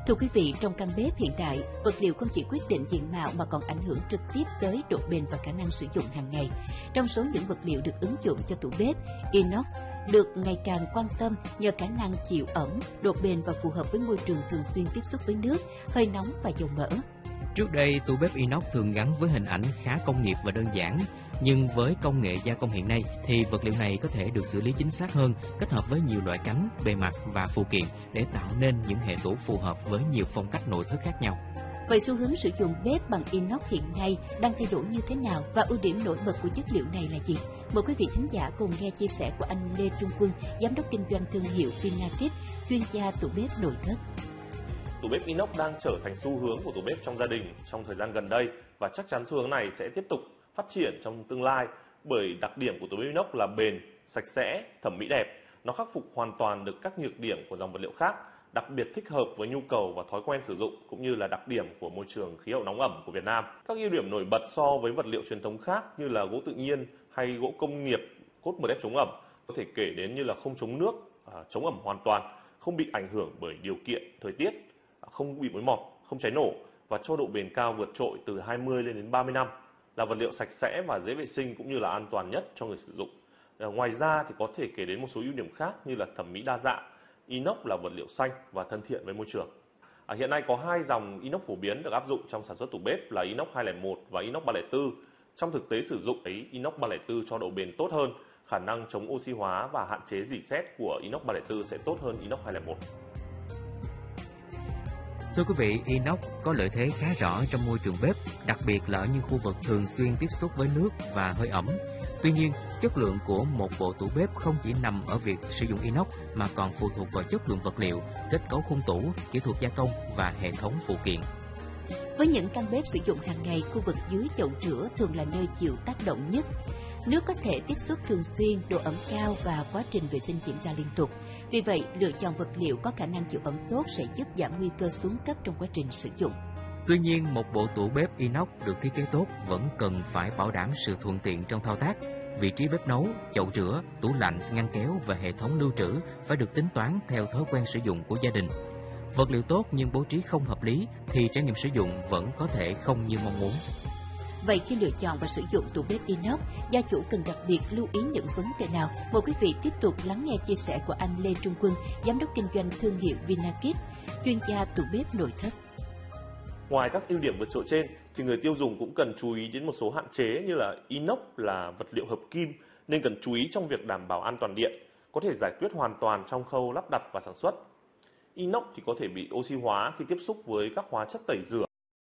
Thưa quý vị, trong căn bếp hiện đại, vật liệu không chỉ quyết định diện mạo mà còn ảnh hưởng trực tiếp tới độ bền và khả năng sử dụng hàng ngày. Trong số những vật liệu được ứng dụng cho tủ bếp, inox được ngày càng quan tâm nhờ khả năng chịu ẩm, độ bền và phù hợp với môi trường thường xuyên tiếp xúc với nước, hơi nóng và dầu mỡ. Trước đây, tủ bếp inox thường gắn với hình ảnh khá công nghiệp và đơn giản. Nhưng với công nghệ gia công hiện nay thì vật liệu này có thể được xử lý chính xác hơn, kết hợp với nhiều loại cánh, bề mặt và phụ kiện để tạo nên những hệ tủ phù hợp với nhiều phong cách nội thất khác nhau. Vậy xu hướng sử dụng bếp bằng inox hiện nay đang thay đổi như thế nào và ưu điểm nổi bật của chất liệu này là gì? Mời quý vị thính giả cùng nghe chia sẻ của anh Lê Trung Quân, giám đốc kinh doanh thương hiệu Vinakit, chuyên gia tủ bếp nội thất. Tủ bếp inox đang trở thành xu hướng của tủ bếp trong gia đình trong thời gian gần đây và chắc chắn xu hướng này sẽ tiếp tục phát triển trong tương lai, bởi đặc điểm của tủ bếp inox là bền, sạch sẽ, thẩm mỹ đẹp. Nó khắc phục hoàn toàn được các nhược điểm của dòng vật liệu khác, đặc biệt thích hợp với nhu cầu và thói quen sử dụng cũng như là đặc điểm của môi trường khí hậu nóng ẩm của Việt Nam. Các ưu điểm nổi bật so với vật liệu truyền thống khác như là gỗ tự nhiên hay gỗ công nghiệp, cốt MDF chống ẩm có thể kể đến như là không chống nước, chống ẩm hoàn toàn, không bị ảnh hưởng bởi điều kiện thời tiết, không bị mối mọt, không cháy nổ và cho độ bền cao vượt trội từ 20 lên đến 30 năm. Là vật liệu sạch sẽ và dễ vệ sinh cũng như là an toàn nhất cho người sử dụng. Ngoài ra thì có thể kể đến một số ưu điểm khác như là thẩm mỹ đa dạng. Inox là vật liệu xanh và thân thiện với môi trường. Hiện nay có 2 dòng inox phổ biến được áp dụng trong sản xuất tủ bếp là inox 201 và inox 304. Trong thực tế sử dụng inox 304 cho độ bền tốt hơn, khả năng chống oxy hóa và hạn chế rỉ sét của inox 304 sẽ tốt hơn inox 201. Thưa quý vị, inox có lợi thế khá rõ trong môi trường bếp, đặc biệt là ở những khu vực thường xuyên tiếp xúc với nước và hơi ẩm. Tuy nhiên, chất lượng của một bộ tủ bếp không chỉ nằm ở việc sử dụng inox mà còn phụ thuộc vào chất lượng vật liệu, kết cấu khung tủ, kỹ thuật gia công và hệ thống phụ kiện. Với những căn bếp sử dụng hàng ngày, khu vực dưới chậu rửa thường là nơi chịu tác động nhất. Nước có thể tiếp xúc thường xuyên, độ ẩm cao và quá trình vệ sinh diễn ra liên tục. Vì vậy, lựa chọn vật liệu có khả năng chịu ẩm tốt sẽ giúp giảm nguy cơ xuống cấp trong quá trình sử dụng. Tuy nhiên, một bộ tủ bếp inox được thiết kế tốt vẫn cần phải bảo đảm sự thuận tiện trong thao tác. Vị trí bếp nấu, chậu rửa, tủ lạnh, ngăn kéo và hệ thống lưu trữ phải được tính toán theo thói quen sử dụng của gia đình. Vật liệu tốt nhưng bố trí không hợp lý thì trải nghiệm sử dụng vẫn có thể không như mong muốn. Vậy khi lựa chọn và sử dụng tủ bếp inox, gia chủ cần đặc biệt lưu ý những vấn đề nào? Mời quý vị tiếp tục lắng nghe chia sẻ của anh Lê Trung Quân, giám đốc kinh doanh thương hiệu Vinakit, chuyên gia tủ bếp nội thất. Ngoài các ưu điểm vượt trội trên thì người tiêu dùng cũng cần chú ý đến một số hạn chế như là inox là vật liệu hợp kim nên cần chú ý trong việc đảm bảo an toàn điện, có thể giải quyết hoàn toàn trong khâu lắp đặt và sản xuất. Inox thì có thể bị oxy hóa khi tiếp xúc với các hóa chất tẩy rửa